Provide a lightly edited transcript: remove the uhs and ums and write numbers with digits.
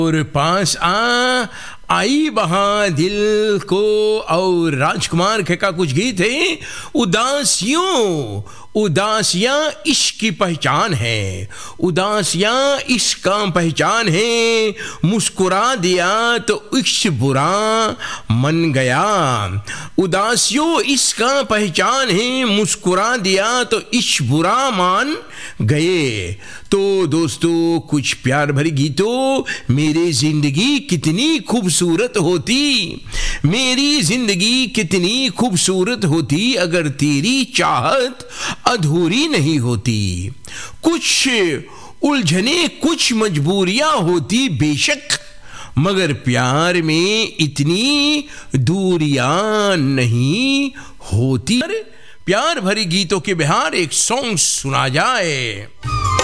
और पास आई बहा दिल को। और राजकुमार के का कुछ गीत है। उदासियां इश्क की पहचान है, उदासियां इश्क का पहचान है। मुस्कुरा दिया तो इश्क बुरा मन गया। उदासियों इश्क का पहचान है, मुस्कुरा दिया तो इश्क बुरा मान गए। तो दोस्तों, कुछ प्यार भरी गीतों। मेरी जिंदगी कितनी खूबसूरत होती, मेरी जिंदगी कितनी खूबसूरत होती अगर तेरी चाहत अधूरी नहीं होती। कुछ उलझने कुछ मजबूरियां होती बेशक, मगर प्यार में इतनी दूरियां नहीं होती। प्यार भरी गीतों के बिहार एक सॉन्ग सुना जाए।